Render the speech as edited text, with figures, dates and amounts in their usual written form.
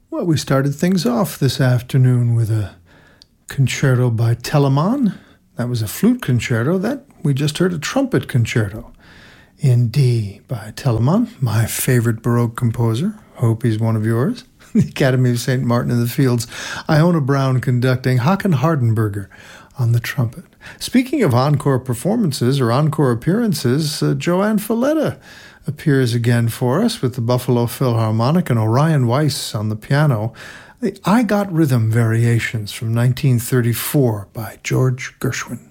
Well, we started things off this afternoon with a concerto by Telemann. That was a flute concerto. That we just heard a trumpet concerto in D by Telemann, my favorite Baroque composer. Hope he's one of yours. The Academy of St. Martin in the Fields. Iona Brown conducting, Håkan Hardenberger on the trumpet. Speaking of encore performances or encore appearances, Joanne Falletta appears again for us with the Buffalo Philharmonic and Orion Weiss on the piano. The I Got Rhythm Variations from 1934 by George Gershwin.